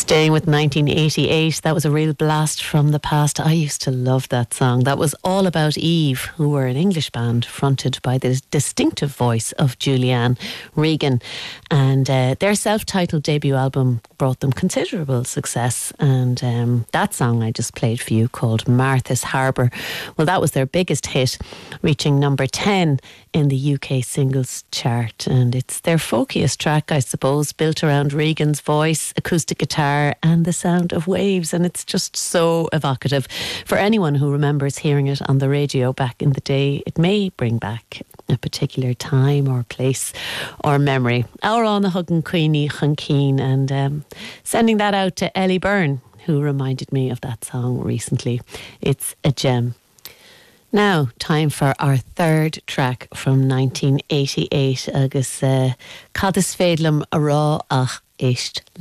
Staying with 1988, that was a real blast from the past. I used to love that song. That was all about Eve, who were an English band fronted by the distinctive voice of Julianne Regan. And their self-titled debut album brought them considerable success. And that song I just played for you, called Martha's Harbour, well, that was their biggest hit, reaching number 10 in the UK singles chart. And it's their folkiest track, I suppose, built around Regan's voice, acoustic guitar and the sound of waves, and it's just so evocative. For anyone who remembers hearing it on the radio back in the day, it may bring back a particular time or place or memory. Our on the Hug and Queenie Hunkeen, and sending that out to Ellie Byrne, who reminded me of that song recently. It's a gem. Now, time for our third track from 1988, agus Cadas Féadlam a rá ach éist